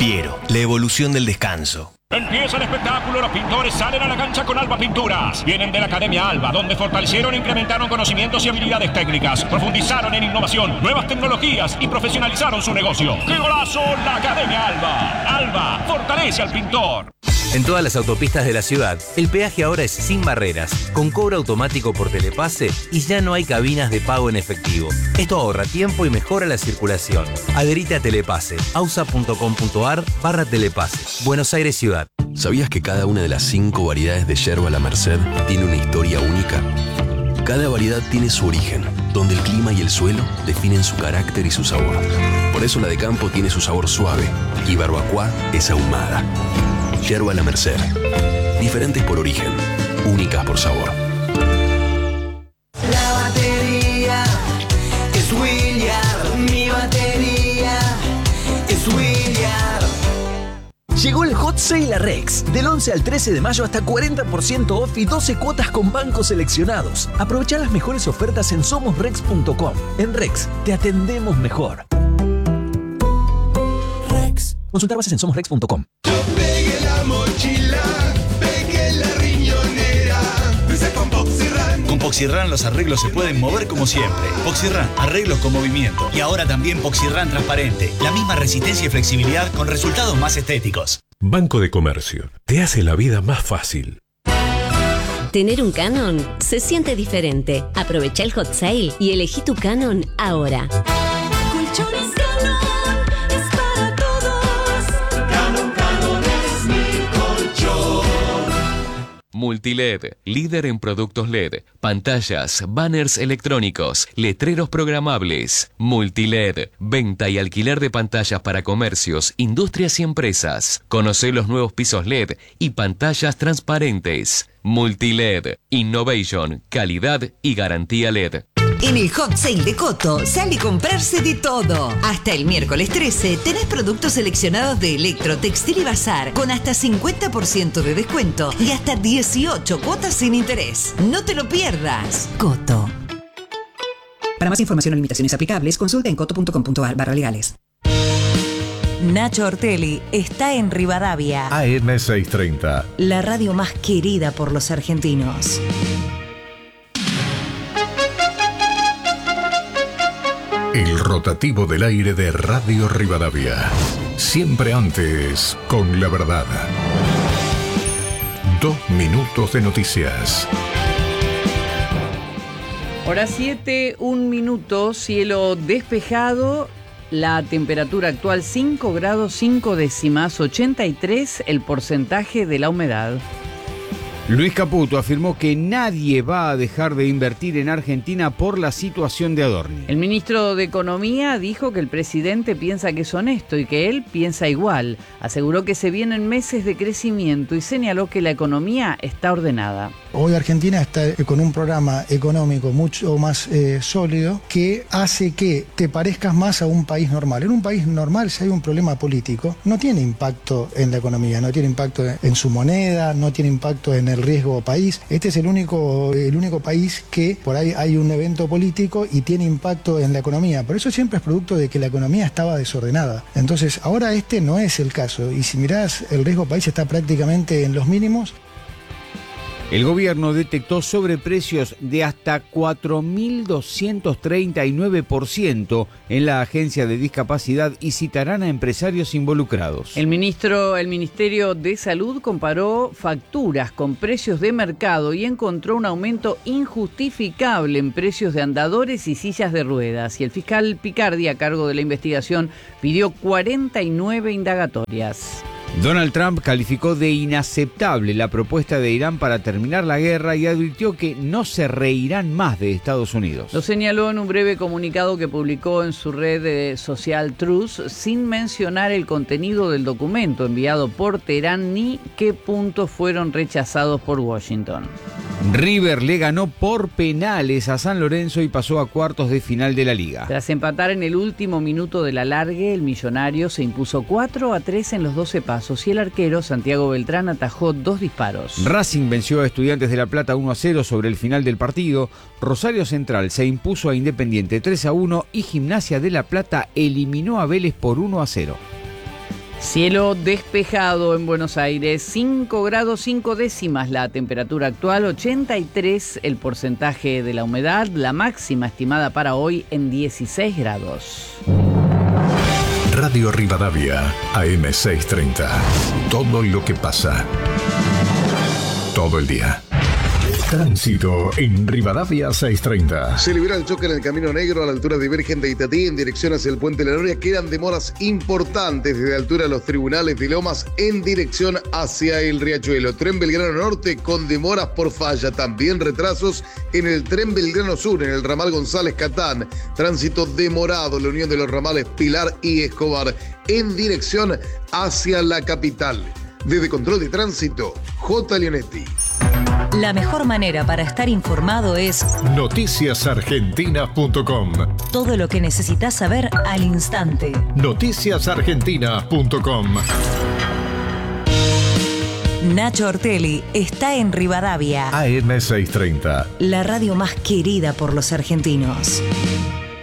Piero, la evolución del descanso. Empieza el espectáculo, los pintores salen a la cancha con Alba Pinturas. Vienen de la Academia Alba, donde fortalecieron e incrementaron conocimientos y habilidades técnicas, profundizaron en innovación, nuevas tecnologías y profesionalizaron su negocio. ¡Qué golazo! La Academia Alba. Alba, fortalece al pintor. En todas las autopistas de la ciudad, el peaje ahora es sin barreras, con cobro automático por telepase y ya no hay cabinas de pago en efectivo. Esto ahorra tiempo y mejora la circulación. Adherite a Telepase, ausa.com.ar/telepase. Buenos Aires Ciudad. ¿Sabías que cada una de las 5 variedades de yerba La Merced tiene una historia única? Cada variedad tiene su origen, donde el clima y el suelo definen su carácter y su sabor. Por eso la de campo tiene su sabor suave y Barbacoa es ahumada. Yerba La Merced. Diferentes por origen, únicas por sabor. La batería es Williard. Mi batería es Williard. Llegó el Hot Sale a Rex. Del 11 al 13 de mayo hasta 40% off y 12 cuotas con bancos seleccionados. Aprovecha las mejores ofertas en somosrex.com. En Rex, te atendemos mejor. Rex. Consultar bases en somosrex.com. Pegué la mochila, pegué la riñonera. Empecé con Poxirran. Con Poxirran los arreglos se pueden mover como siempre. Poxirran, arreglos con movimiento. Y ahora también Poxirran transparente. La misma resistencia y flexibilidad con resultados más estéticos. Banco de Comercio. Te hace la vida más fácil. Tener un Canon se siente diferente. Aprovecha el Hot Sale y elegí tu Canon ahora. Colchones Canon es para todos. Canon es mi colchón. Multiled, líder en productos LED, pantallas, banners electrónicos, letreros programables. Multiled, venta y alquiler de pantallas para comercios, industrias y empresas. Conoce los nuevos pisos LED y pantallas transparentes. Multiled, innovation, calidad y garantía LED. En el Hot Sale de Coto sale a comprarse de todo. Hasta el miércoles 13 tenés productos seleccionados de Electro, Textil y Bazar con hasta 50% de descuento y hasta 18 cuotas sin interés. No te lo pierdas. Coto. Para más información o limitaciones aplicables, consulta en coto.com.ar/legales. Nacho Ortelli está en Rivadavia. AM630. La radio más querida por los argentinos. El rotativo del aire de Radio Rivadavia. Siempre antes, con la verdad. 2 minutos de noticias. Hora 7, 1 minuto, cielo despejado. La temperatura actual 5 grados 5 décimas, 83 el porcentaje de la humedad. Luis Caputo afirmó que nadie va a dejar de invertir en Argentina por la situación de Adorni. El ministro de Economía dijo que el presidente piensa que es honesto y que él piensa igual. Aseguró que se vienen meses de crecimiento y señaló que la economía está ordenada. Hoy Argentina está con un programa económico mucho más sólido que hace que te parezcas más a un país normal. En un país normal, si hay un problema político, no tiene impacto en la economía, no tiene impacto en su moneda, no tiene impacto en el riesgo país. Este es el único país que por ahí hay un evento político y tiene impacto en la economía. Por eso siempre es producto de que la economía estaba desordenada. Entonces, ahora este no es el caso. Y si mirás, el riesgo país está prácticamente en los mínimos. El gobierno detectó sobreprecios de hasta 4.239% en la Agencia de Discapacidad y citarán a empresarios involucrados. El Ministerio de Salud comparó facturas con precios de mercado y encontró un aumento injustificable en precios de andadores y sillas de ruedas. Y el fiscal Picardi, a cargo de la investigación, pidió 49 indagatorias. Donald Trump calificó de inaceptable la propuesta de Irán para terminar la guerra y advirtió que no se reirán más de Estados Unidos. Lo señaló en un breve comunicado que publicó en su red social Truth, sin mencionar el contenido del documento enviado por Teherán ni qué puntos fueron rechazados por Washington. River le ganó por penales a San Lorenzo y pasó a cuartos de final de la Liga. Tras empatar en el último minuto del alargue, el millonario se impuso 4-3 en los 12 pasos y el arquero Santiago Beltrán atajó 2 disparos. Racing venció a Estudiantes de La Plata 1-0 sobre el final del partido. Rosario Central se impuso a Independiente 3-1 y Gimnasia de La Plata eliminó a Vélez por 1-0. Cielo despejado en Buenos Aires, 5 grados 5 décimas la temperatura actual, 83 el porcentaje de la humedad, la máxima estimada para hoy en 16 grados. Radio Rivadavia, AM630. Todo lo que pasa. Todo el día. Tránsito en Rivadavia 630. Se libera el choque en el Camino Negro a la altura de Virgen de Itatí en dirección hacia el Puente de la Noria. Quedan demoras importantes desde la altura de los tribunales de Lomas en dirección hacia el Riachuelo. Tren Belgrano Norte con demoras por falla. También retrasos en el Tren Belgrano Sur en el ramal González Catán. Tránsito demorado en la unión de los ramales Pilar y Escobar en dirección hacia la capital. Desde Control de Tránsito, J. Leonetti. La mejor manera para estar informado es noticiasargentinas.com. todo lo que necesitas saber al instante. Noticiasargentinas.com. Nacho Ortelli está en Rivadavia, AM630. la radio más querida por los argentinos.